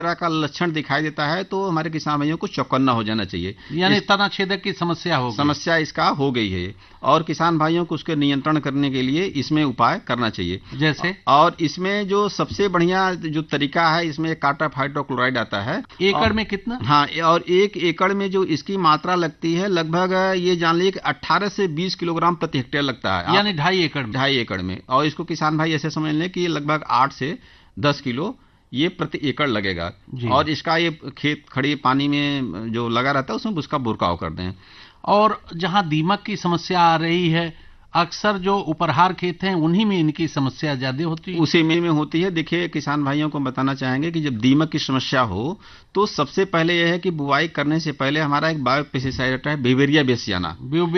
तरह का लक्षण दिखाई देता है तो हमारे किसान भाइयों को चौकन्ना हो जाना चाहिए, यानी तना छेदक की समस्या इसका हो गई है और किसान भाइयों को उसके नियंत्रण करने के लिए इसमें उपाय करना चाहिए। जैसे और इसमें जो सबसे बढ़िया जो तरीका है, इसमें कार्टाप हाइड्रोक्लोराइड आता है। एकड़ में कितना? हाँ, और 1 एकड़ में जो इसकी मात्रा लगती है लगभग ये जान लीजिए कि 18 से 20 किलोग्राम प्रति हेक्टेयर लगता है, यानी 2.5 एकड़ में। और इसको किसान भाई ऐसे समझ लें कि लगभग 8 से 10 किलो ये प्रति एकड़ लगेगा। और इसका ये खेत खड़ी पानी में जो लगा रहता है उसमें उसका बुरकाव कर दें। और जहां दीमक की समस्या आ रही है, अक्सर जो उपरहार खेत हैं उन्हीं में इनकी समस्या ज्यादा होती है। उसी में होती है। देखिए, किसान भाइयों को बताना चाहेंगे कि जब दीमक की समस्या हो तो सबसे पहले यह है कि बुआई करने से पहले हमारा एक बायो पेस्टिसाइड आता है, बिवेरिया बेसियाना।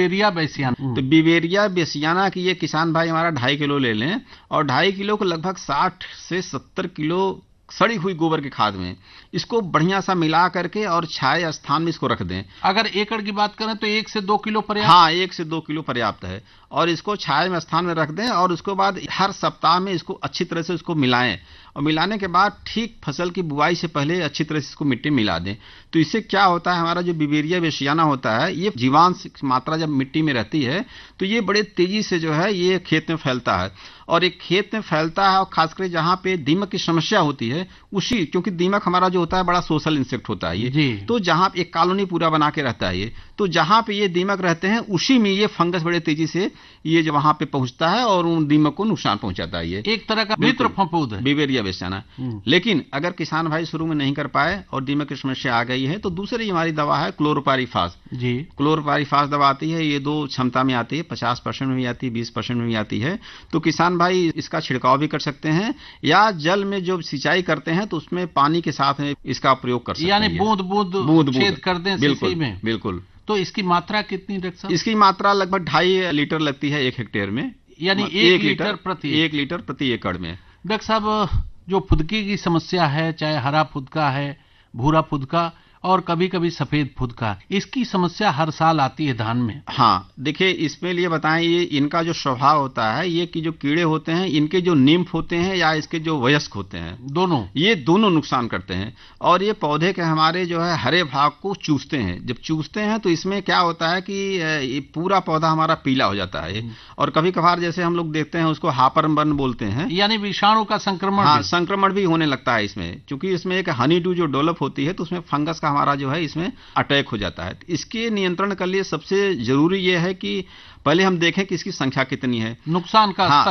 तो बिवेरिया बेसियाना की ये किसान भाई हमारा 2.5 किलो ले लें और 2.5 किलो को लगभग 60 से 70 किलो सड़ी हुई गोबर की खाद में इसको बढ़िया सा मिला करके और छाया स्थान में इसको रख दें। अगर एकड़ की बात करें तो 1 से 2 किलो पर्याप्त? हाँ, 1 से 2 किलो पर्याप्त है। और इसको छाया में स्थान में रख दें और उसके बाद हर सप्ताह में इसको अच्छी तरह से उसको मिलाएं और मिलाने के बाद ठीक फसल की बुआई से पहले अच्छी तरह से इसको मिट्टी में मिला दें। तो इससे क्या होता है, हमारा जो बिवेरिया बेसियाना होता है, ये जीवांश मात्रा जब मिट्टी में रहती है तो ये बड़े तेजी से जो है ये खेत में फैलता है और एक खेत में फैलता है। और खासकर जहां पे दीमक की समस्या होती है उसी, क्योंकि दीमक हमारा जो होता है बड़ा सोशल इंसेक्ट होता है ये, तो जहां एक कॉलोनी पूरा बना के रहता है ये, तो जहां पे ये दीमक रहते हैं उसी में ये फंगस बड़े तेजी से ये जो वहां पे पहुंचता है और उन दीमक को नुकसान पहुंचाता है। ये एक तरह का मित्र फफूंद है, बिवेरिया बेसियाना। लेकिन अगर किसान भाई शुरू में नहीं कर पाए और दीमक की समस्या आ गई है तो दूसरी हमारी दवा है क्लोरोपाइरीफास। क्लोरोपाइरीफास दवा आती है, ये 2 क्षमता में आती है, 50% में भी आती है, 20% में भी आती है। तो किसान भाई इसका छिड़काव भी कर सकते हैं या जल में जो सिंचाई करते हैं तो उसमें पानी के साथ में इसका प्रयोग कर सकते हैं, यानी बूंद छेद कर दें सींचाई में। बिल्कुल। तो इसकी मात्रा कितनी डॉक्टर साहब? इसकी मात्रा लगभग 2.5 लीटर लगती है 1 हेक्टेयर में, यानी 1 लीटर प्रति एकड़ में। डॉक्टर साहब, जो फुदकी की समस्या है, चाहे हरा फुदका है, भूरा फुदका और कभी कभी सफेद फुदका, इसकी समस्या हर साल आती है धान में। हाँ, देखिए इसमें लिए बताएं, ये इनका जो स्वभाव होता है, ये कि जो कीड़े होते हैं इनके जो निम्फ होते हैं या इसके जो वयस्क होते हैं, ये दोनों नुकसान करते हैं और ये पौधे के हमारे जो है हरे भाग को चूसते हैं। जब चूसते हैं तो इसमें क्या होता है कि ये पूरा पौधा हमारा पीला हो जाता है और कभी कभार जैसे हम लोग देखते हैं उसको हापरबर्न बोलते हैं, यानी विषाणु का संक्रमण। हाँ, संक्रमण भी होने लगता है इसमें, क्योंकि इसमें एक हनी डू जो डेवलप होती है तो उसमें फंगस का हमारा जो है इसमें अटैक हो जाता है। इसके नियंत्रण के लिए सबसे जरूरी यह है कि पहले हम देखें कि इसकी संख्या कितनी है, नुकसान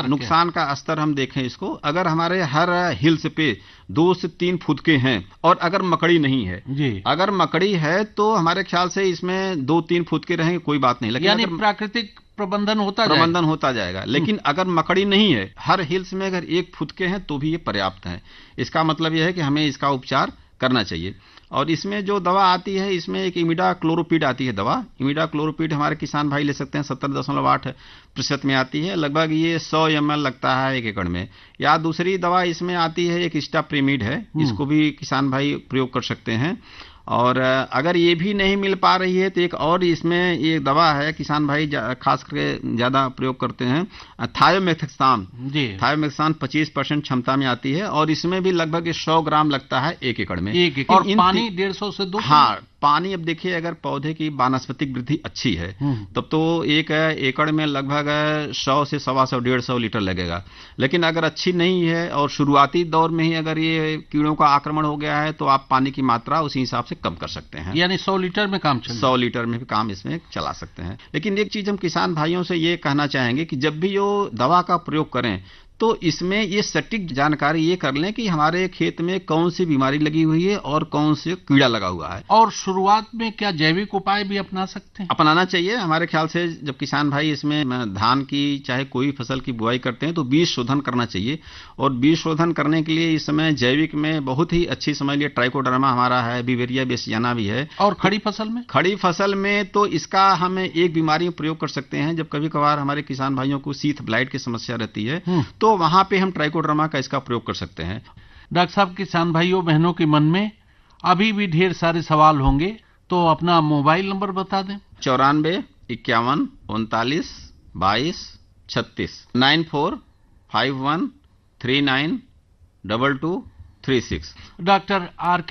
का स्तर हम देखें इसको। अगर हमारे हर हिल्स पे 2 से 3 फुदके हैं और अगर मकड़ी नहीं है अगर मकड़ी है तो हमारे ख्याल से इसमें 2-3 फुदके रहेंगे, कोई बात नहीं, यानी प्राकृतिक प्रबंधन होता जाएगा। लेकिन अगर मकड़ी नहीं है, हर हिल्स में अगर 1 फुदके हैं तो भी ये पर्याप्त है। इसका मतलब यह है कि हमें इसका उपचार करना चाहिए। और इसमें जो दवा आती है, इसमें एक इमिडाक्लोरोपिड आती है दवा। इमिडाक्लोरोपिड हमारे किसान भाई ले सकते हैं, 70.8% में आती है, लगभग ये 100 ml लगता है 1 एकड़ में। या दूसरी दवा इसमें आती है, एक स्टाप्रीमिड है, इसको भी किसान भाई प्रयोग कर सकते हैं। और अगर ये भी नहीं मिल पा रही है तो एक और इसमें ये दवा है, किसान भाई खास करके ज्यादा प्रयोग करते हैं, थायोमेथक्सान। 25% क्षमता में आती है और इसमें भी लगभग 100 ग्राम लगता है 1 एकड़ में। और पानी 150 से 2। हाँ, पानी अब देखिए, अगर पौधे की वानस्पतिक वृद्धि अच्छी है तब तो 1 एकड़ में लगभग 100 से 125 150 लीटर लगेगा। लेकिन अगर अच्छी नहीं है और शुरुआती दौर में ही अगर ये कीड़ों का आक्रमण हो गया है तो आप पानी की मात्रा उसी हिसाब से कम कर सकते हैं, यानी 100 लीटर में काम 100 लीटर में भी काम इसमें चला सकते हैं। लेकिन एक चीज हम किसान भाइयों से ये कहना चाहेंगे कि जब भी वो दवा का प्रयोग करें तो इसमें ये सटीक जानकारी ये कर लें कि हमारे खेत में कौन सी बीमारी लगी हुई है और कौन से कीड़ा लगा हुआ है। और शुरुआत में क्या जैविक उपाय भी अपना सकते हैं? अपनाना चाहिए। हमारे ख्याल से जब किसान भाई इसमें धान की चाहे कोई फसल की बुआई करते हैं तो बीज शोधन करना चाहिए। और बीज शोधन करने के लिए इस समय जैविक में बहुत ही अच्छी समझ लिए ट्राइकोडर्मा हमारा है, बिवेरिया बेसियाना भी है। और खड़ी फसल में तो इसका हम एक बीमारी में प्रयोग कर सकते हैं। जब कभी कभार हमारे किसान भाइयों को शीथ ब्लाइट की समस्या रहती है तो वहां पे हम ट्राइकोडर्मा का इसका प्रयोग कर सकते हैं। डॉक्टर साहब, किसान भाइयों बहनों के मन में अभी भी ढेर सारे सवाल होंगे, तो अपना मोबाइल नंबर बता दें। 94 51 39 22 36 94 51 39 22 36। Doctor R